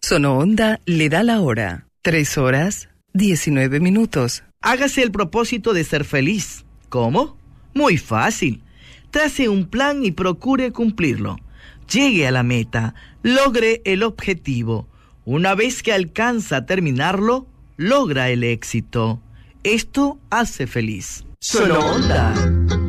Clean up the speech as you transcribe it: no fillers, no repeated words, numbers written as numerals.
Sonoonda le da la hora. 3:19. Hágase el propósito de ser feliz. ¿Cómo? Muy fácil. Trace un plan y procure cumplirlo. Llegue a la meta, logre el objetivo. Una vez que alcanza a terminarlo, logra el éxito. Esto hace feliz. Sonoonda.